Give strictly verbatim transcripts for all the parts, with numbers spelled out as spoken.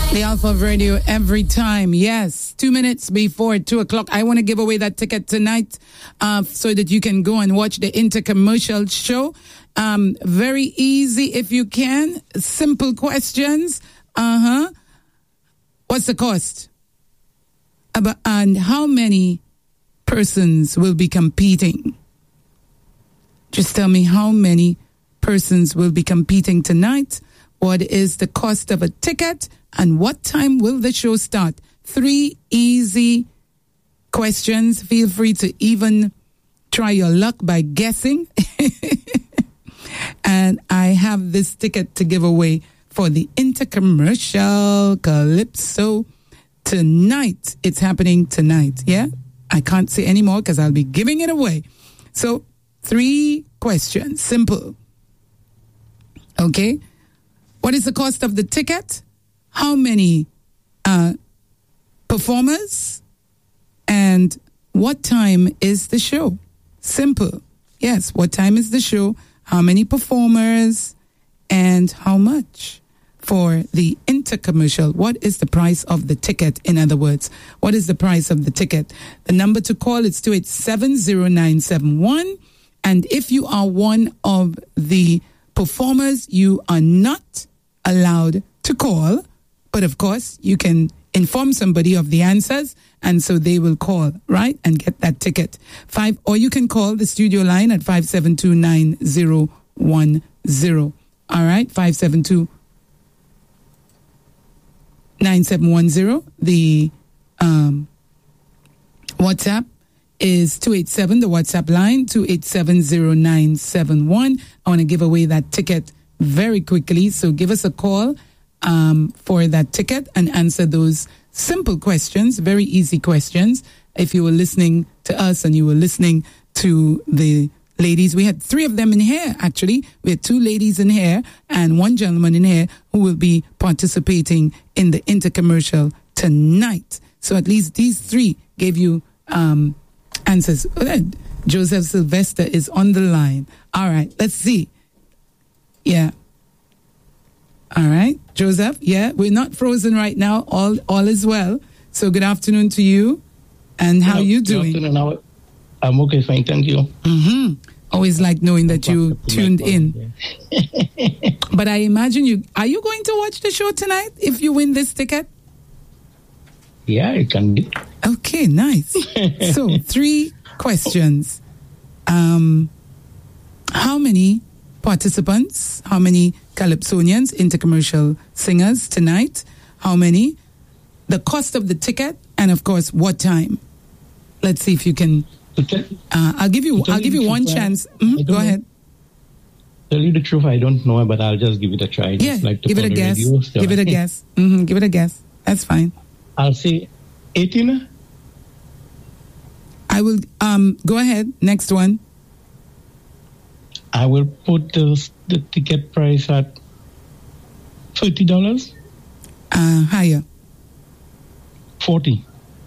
The Alpha of Radio every time. Yes, two minutes before two o'clock. I want to give away that ticket tonight uh, so that you can go and watch the intercommercial show. Um, very easy if you can. Simple questions. Uh-huh. What's the cost? About, and how many persons will be competing? Just tell me how many persons will be competing tonight. What is the cost of a ticket? And what time will the show start? Three easy questions. Feel free to even try your luck by guessing. And I have this ticket to give away for the intercommercial Calypso tonight. It's happening tonight, yeah? I can't say any more because I'll be giving it away. So, three questions. Simple. Okay? What is the cost of the ticket? How many uh, performers? And what time is the show? Simple. Yes, what time is the show? How many performers? And how much for the intercommercial? What is the price of the ticket? In other words, what is the price of the ticket? The number to call is two eight seven, zero nine seven one. And if you are one of the performers, you are not allowed to call. But of course, you can inform somebody of the answers, and so they will call, right, and get that ticket. Five, or you can call the studio line at five seven two, nine zero one zero. All right, five seven two, nine seven one zero. The um, WhatsApp is two eight seven, the WhatsApp line, two eight seven, zero nine seven one. I want to give away that ticket very quickly, so give us a call um, for that ticket and answer those simple questions, very easy questions. If you were listening to us and you were listening to the ladies, we had three of them in here, actually. We had two ladies in here and one gentleman in here who will be participating in the intercommercial tonight. So at least these three gave you um, answers. Joseph Sylvester is on the line. All right, let's see. Yeah. All right, Joseph. Yeah, we're not frozen right now. All all is well. So good afternoon to you. And how are you doing? Good afternoon. I'm okay, fine. Thank you. Mm-hmm. Always like knowing that you tuned in. But I imagine you, are you going to watch the show tonight if you win this ticket? Yeah, it can be. Okay, nice. So three questions. Um, how many participants, how many Calypsonians, intercommercial singers tonight? How many? The cost of the ticket, and of course, what time? Let's see if you can. Uh, I'll give you. I'll give you one chance. Mm-hmm. Go ahead. Tell you the truth, I don't know, but I'll just give it a try. Yeah, just like to give it a guess. Radio, so give it a guess. Mm-hmm. Give it a guess. That's fine. I'll say eighteen. I will. Um. Go ahead. Next one. I will put the, the ticket price at thirty dollars. Uh, higher. Forty.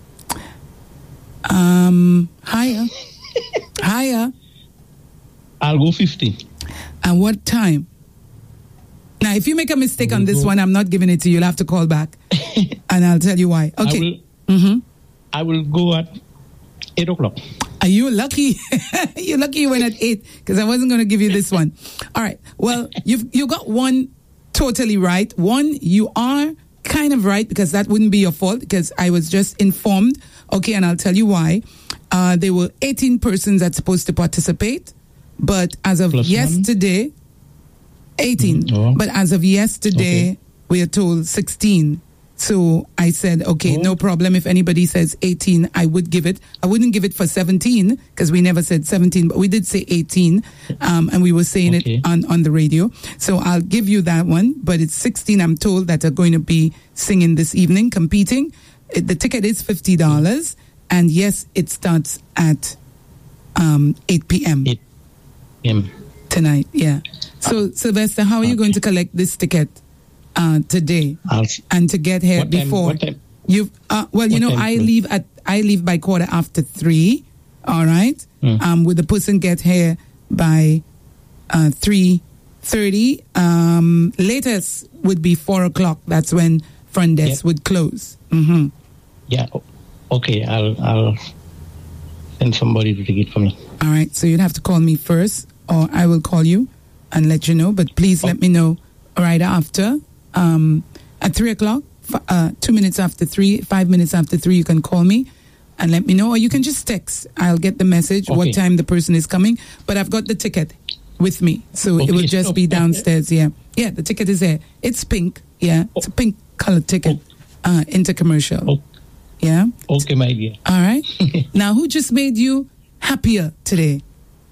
Um, higher. Higher. I'll go fifty. And what time? Now, if you make a mistake on this go. one, I'm not giving it to you. You'll have to call back, and I'll tell you why. Okay. I will, mm-hmm. I will go at eight o'clock. Are you lucky? You're lucky you went at eight, because I wasn't going to give you this one. All right. Well, you've you got one totally right. One, you are kind of right, because that wouldn't be your fault, because I was just informed. Okay, and I'll tell you why. Uh, there were eighteen persons that's supposed to participate, but as of Plus yesterday, one? eighteen. Mm, oh. But as of yesterday, okay. we are told sixteen. So I said, okay, oh. no problem. If anybody says eighteen, I would give it. I wouldn't give it for seventeen, because we never said seventeen, but we did say eighteen. Um, and we were saying okay. it on, on the radio. So I'll give you that one. But it's sixteen, I'm told, that are going to be singing this evening, competing. It, the ticket is fifty dollars. And yes, it starts at um, eight p.m. eight p.m. tonight, yeah. So, uh, Sylvester, how are you okay. going to collect this ticket? Uh, today I'll, and to get here what before time, you uh, well you know I leave at I leave by quarter after three, all right. mm. Um would the person get here by uh three thirty? Um latest would be four o'clock. That's when front desk yeah. would close. Mm-hmm. Yeah. Okay. I'll I'll send somebody to take it for me. All right. So you'd have to call me first, or I will call you and let you know. But please oh. let me know right after. Um, at three o'clock, uh, two minutes after three, five minutes after three, you can call me and let me know, or you can just text. I'll get the message okay. what time the person is coming. But I've got the ticket with me, so okay. it will just be downstairs. Yeah, yeah. The ticket is there. It's pink. Yeah, it's a pink colored ticket. Uh, intercommercial. Oh. Yeah. Okay, my dear. All right. Now, who just made you happier today?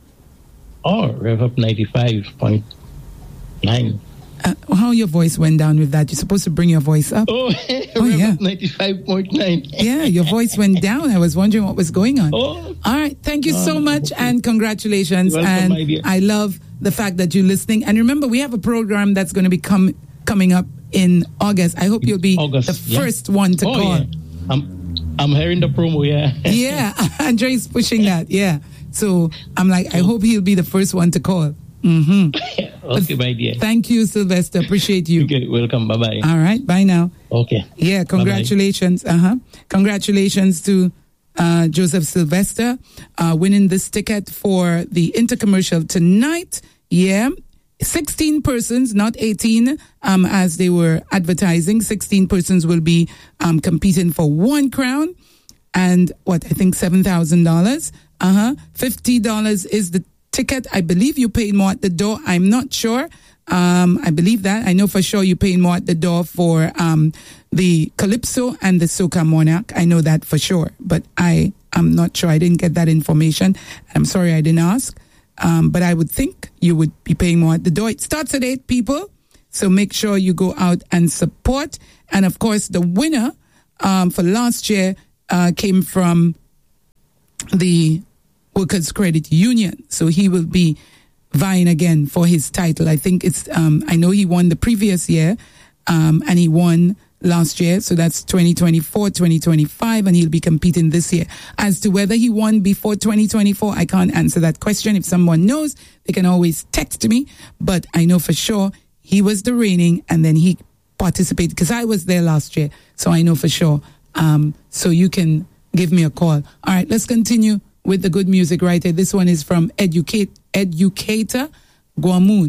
Oh, Rev Up ninety-five point nine. Uh, how your voice went down with that? You're supposed to bring your voice up. Oh, oh Rev yeah. Up ninety-five point nine. Yeah, your voice went down. I was wondering what was going on. Oh. All right. Thank you oh, so much okay. and congratulations. You're welcome, and my dear. I love the fact that you're listening. And remember, we have a program that's going to be com- coming up in August. I hope you'll be August, the yeah. first one to oh, call. Yeah. I'm, I'm hearing the promo, yeah. Yeah, Andre's pushing that, yeah. So I'm like, I hope he'll be the first one to call. Mm-hmm. Okay, my dear. Thank you, Sylvester. Appreciate you. Okay, welcome. Bye-bye. All right, bye now. Okay. Yeah, congratulations. Bye-bye. Uh-huh. Congratulations to uh, Joseph Sylvester uh, winning this ticket for the Intercommercial tonight. Yeah. sixteen persons, not eighteen, um, as they were advertising. sixteen persons will be um, competing for one crown and what, I think seven thousand dollars. Uh-huh. fifty dollars is the ticket. I believe you paid more at the door. I'm not sure. Um, I believe that. I know for sure you paid more at the door for um, the Calypso and the Soca Monarch. I know that for sure, but I am not sure. I didn't get that information. I'm sorry I didn't ask. Um, but I would think you would be paying more at the door. It starts at eight, people. So make sure you go out and support. And of course, the winner um, for last year uh, came from the Workers' Credit Union. So he will be vying again for his title. I think it's, um, I know he won the previous year um, and he won last year. So that's twenty twenty-four, twenty twenty-five, and he'll be competing this year. As to whether he won before twenty twenty-four, I can't answer that question. If someone knows, they can always text me. But I know for sure he was the reigning and then he participated because I was there last year. So I know for sure. Um, so you can give me a call. All right, let's continue with the good music right here. This one is from Educate, Educator Guamun.